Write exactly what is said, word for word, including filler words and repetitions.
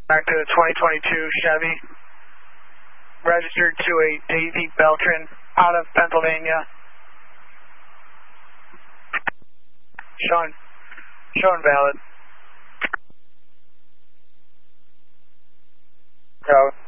Back to the twenty twenty-two Chevy, registered to a Davy Beltran out of Pennsylvania. Showing, showing valid. Go.